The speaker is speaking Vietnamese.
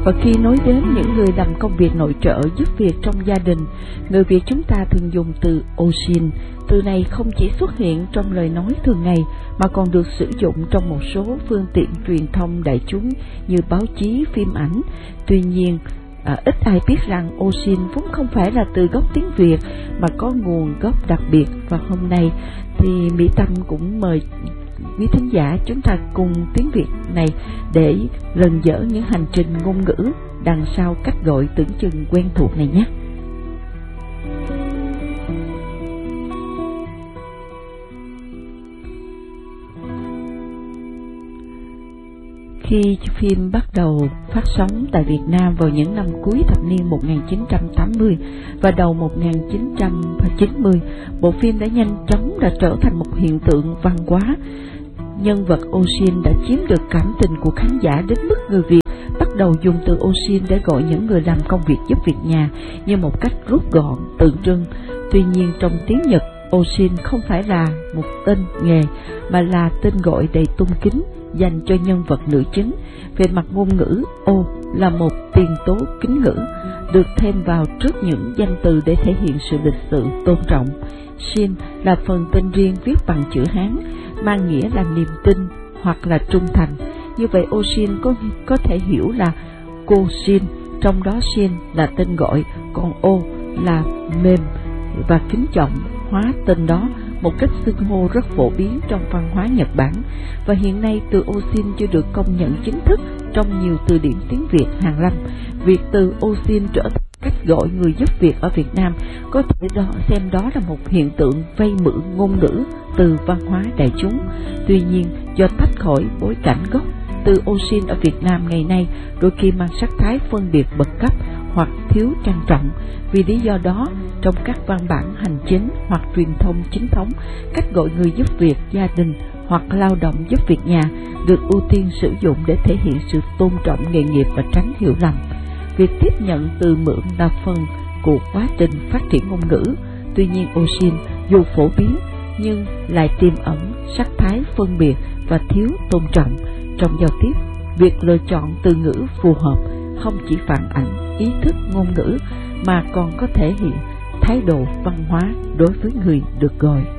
Và khi nói đến những người làm công việc nội trợ giúp việc trong gia đình, người Việt chúng ta thường dùng từ ô sin. Từ này không chỉ xuất hiện trong lời nói thường ngày mà còn được sử dụng trong một số phương tiện truyền thông đại chúng như báo chí, phim ảnh. Tuy nhiên, ít ai biết rằng ô sin vốn không phải là từ gốc tiếng Việt mà có nguồn gốc đặc biệt. Và hôm nay thì Mỹ Tâm cũng mời quý thính giả chúng ta cùng tiếng Việt này để lần dở những hành trình ngôn ngữ đằng sau cách gọi tưởng chừng quen thuộc này nhé. Khi phim bắt đầu phát sóng tại Việt Nam vào những năm cuối thập niên 1980 và đầu 1990, bộ phim đã nhanh chóng trở thành một hiện tượng văn hóa. Nhân vật ô sin đã chiếm được cảm tình của khán giả đến mức người Việt bắt đầu dùng từ ô sin để gọi những người làm công việc giúp việc nhà như một cách rút gọn, tượng trưng. Tuy nhiên trong tiếng Nhật, ô sin không phải là một tên nghề mà là tên gọi đầy tôn kính dành cho nhân vật nữ chính. Về mặt ngôn ngữ, ô là một tiền tố kính ngữ được thêm vào trước những danh từ để thể hiện sự lịch sự, tôn trọng. Shin là phần tên riêng viết bằng chữ Hán, mang nghĩa là niềm tin hoặc là trung thành. Như vậy ô sin có thể hiểu là cô Shin, trong đó Shin là tên gọi, còn ô là mềm và kính trọng hóa tên đó, một cách xưng hô rất phổ biến trong văn hóa Nhật Bản. Và hiện nay từ ô sin chưa được công nhận chính thức trong nhiều từ điển tiếng Việt hàn lâm. Việc từ ô sin trở thành cách gọi người giúp việc ở Việt Nam có thể xem đó là một hiện tượng vay mượn ngôn ngữ từ văn hóa đại chúng. Tuy nhiên, do tách khỏi bối cảnh gốc, từ ô sin ở Việt Nam ngày nay đôi khi mang sắc thái phân biệt bậc cấp hoặc thiếu trang trọng. Vì lý do đó, trong các văn bản hành chính hoặc truyền thông chính thống, cách gọi người giúp việc gia đình hoặc lao động giúp việc nhà được ưu tiên sử dụng để thể hiện sự tôn trọng nghề nghiệp và tránh hiểu lầm. Việc tiếp nhận từ mượn là phần của quá trình phát triển ngôn ngữ. Tuy nhiên ô sin dù phổ biến nhưng lại tiềm ẩn sắc thái phân biệt và thiếu tôn trọng trong giao tiếp. Việc lựa chọn từ ngữ phù hợp không chỉ phản ảnh ý thức ngôn ngữ mà còn có thể hiện thái độ văn hóa đối với người được gọi.